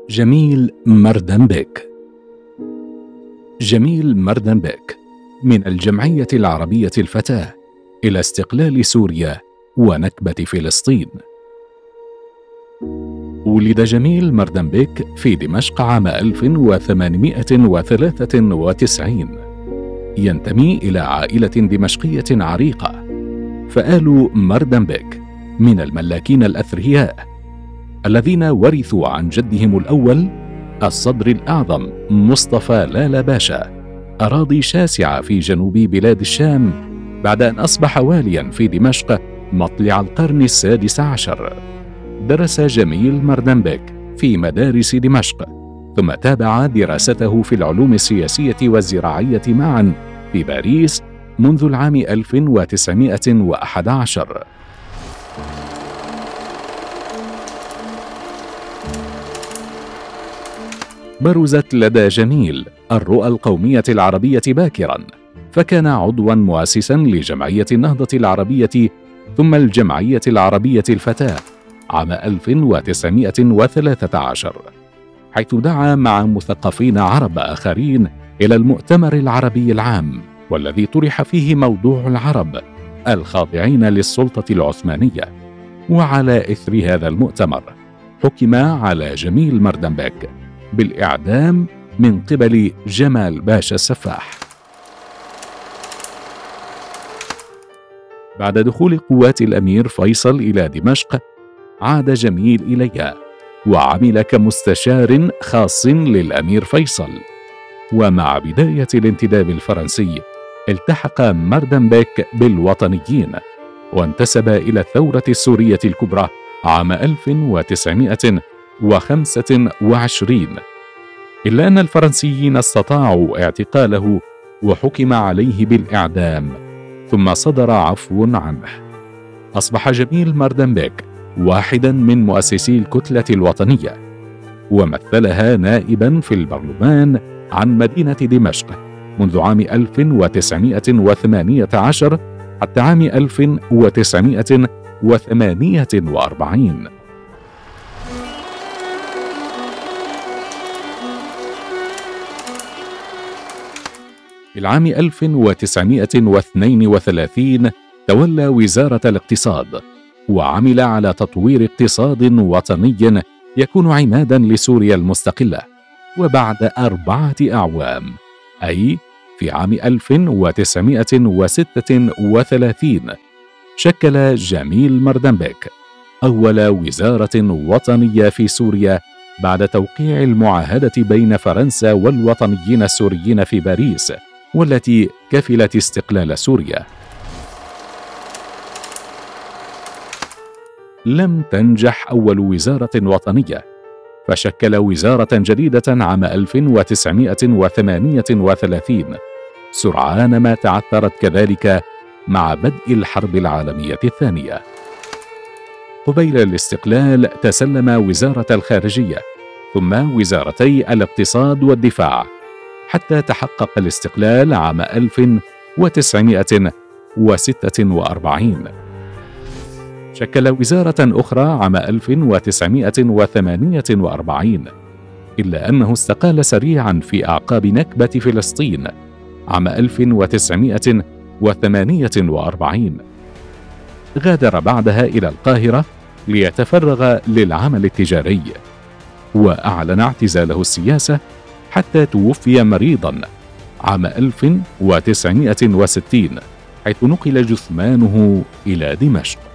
جميل مردنبك. جميل مردنبك من الجمعية العربية الفتاة إلى استقلال سوريا ونكبة فلسطين. ولد جميل مردنبك في دمشق عام 1893. ينتمي إلى عائلة دمشقية عريقة، فآل مردنبك من الملاكين الأثرياء الذين ورثوا عن جدهم الأول الصدر الأعظم مصطفى لالا باشا أراضي شاسعة في جنوب بلاد الشام، بعد أن أصبح واليا في دمشق مطلع القرن السادس عشر. درس جميل مردنبك في مدارس دمشق، ثم تابع دراسته في العلوم السياسية والزراعية معا في باريس منذ العام 1911. برزت لدى جميل الرؤى القومية العربية باكرا، فكان عضوا مؤسسا لجمعية النهضة العربية ثم الجمعية العربية الفتاة عام 1913، حيث دعا مع مثقفين عرب آخرين إلى المؤتمر العربي العام، والذي طرح فيه موضوع العرب الخاضعين للسلطة العثمانية. وعلى إثر هذا المؤتمر حكم على جميل مردنبك بالإعدام من قبل جمال باشا السفاح. بعد دخول قوات الأمير فيصل إلى دمشق عاد جميل إليها وعمل كمستشار خاص للأمير فيصل. ومع بداية الانتداب الفرنسي التحق مردنبك بالوطنيين وانتسب إلى الثورة السورية الكبرى عام 1925، إلا أن الفرنسيين استطاعوا اعتقاله وحكم عليه بالإعدام، ثم صدر عفو عنه. أصبح جميل مردنبك واحدا من مؤسسي الكتلة الوطنية، ومثلها نائبا في البرلمان عن مدينة دمشق منذ عام 1918 حتى عام 1948. في العام 1932 تولى وزارة الاقتصاد، وعمل على تطوير اقتصاد وطني يكون عمادا لسوريا المستقلة. وبعد 4 أعوام، أي في عام 1936، شكل جميل مردنبك أول وزارة وطنية في سوريا بعد توقيع المعاهدة بين فرنسا والوطنيين السوريين في باريس، والتي كفلت استقلال سوريا. لم تنجح أول وزارة وطنية، فشكل وزارة جديدة عام 1938 سرعان ما تعثرت كذلك مع بدء الحرب العالمية الثانية. قبيل الاستقلال تسلم وزارة الخارجية ثم وزارتي الاقتصاد والدفاع، حتى تحقق الاستقلال عام 1946. شكل وزارة أخرى عام 1948، إلا أنه استقال سريعا في أعقاب نكبة فلسطين عام 1948. غادر بعدها إلى القاهرة ليتفرغ للعمل التجاري، وأعلن اعتزاله السياسة حتى توفي مريضا عام 1960، حيث نقل جثمانه إلى دمشق.